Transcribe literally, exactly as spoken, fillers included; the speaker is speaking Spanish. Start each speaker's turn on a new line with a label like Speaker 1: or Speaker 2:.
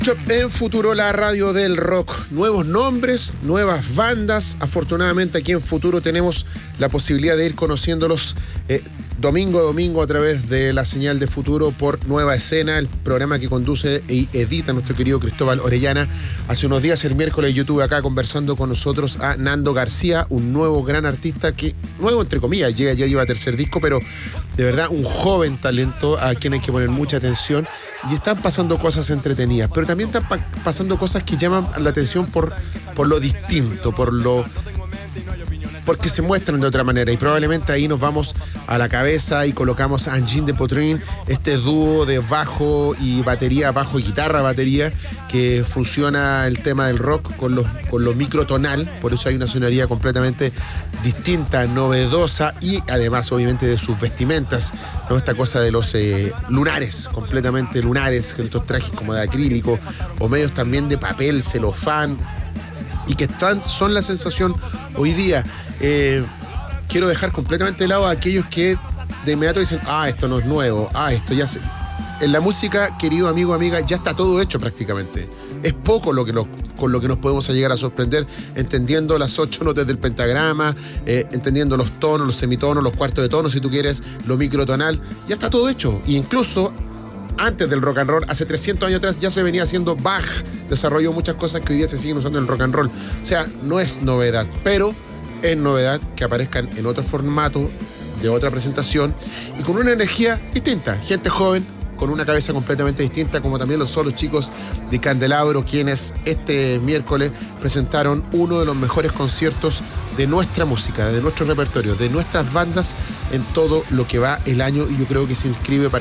Speaker 1: En Futuro, la radio del rock. Nuevos nombres, nuevas bandas. Afortunadamente aquí en Futuro tenemos la posibilidad de ir conociéndolos eh, domingo a domingo a través de la señal de Futuro por Nueva Escena, el programa que conduce y edita nuestro querido Cristóbal Orellana. Hace unos días, el miércoles, yo tuve acá conversando con nosotros a Nando García, un nuevo gran artista que, nuevo entre comillas, llega, ya lleva tercer disco, pero de verdad un joven talento a quien hay que poner mucha atención. Y están pasando cosas entretenidas, pero también están pa- pasando cosas que llaman la atención por, por lo distinto, por lo porque se muestran de otra manera, y probablemente ahí nos vamos a la cabeza y colocamos a Engine de Potrin, este dúo de bajo y batería, bajo y guitarra, batería, que funciona el tema del rock con los, con lo microtonal, por eso hay una sonoridad completamente distinta, novedosa, y además obviamente de sus vestimentas, ¿no? Esta cosa de los eh, lunares, completamente lunares, que estos trajes como de acrílico, o medios también de papel, celofán, y que están, son la sensación hoy día. Eh, quiero dejar completamente de lado a aquellos que de inmediato dicen, ah, esto no es nuevo, ah, esto ya se... En la música, querido amigo, amiga, ya está todo hecho prácticamente. Es poco lo que nos, con lo que nos podemos llegar a sorprender, entendiendo las ocho notas del pentagrama, eh, entendiendo los tonos, los semitonos, los cuartos de tono, si tú quieres, lo microtonal, ya está todo hecho. E incluso antes del rock and roll, hace trescientos años atrás, ya se venía haciendo. Bach desarrolló muchas cosas que hoy día se siguen usando en el rock and roll. O sea, no es novedad, pero es novedad que aparezcan en otro formato, de otra presentación, y con una energía distinta. Gente joven, con una cabeza completamente distinta, como también lo son los chicos de Candelabro, quienes este miércoles presentaron uno de los mejores conciertos de nuestra música, de nuestro repertorio, de nuestras bandas en todo lo que va el año, y yo creo que se inscribe para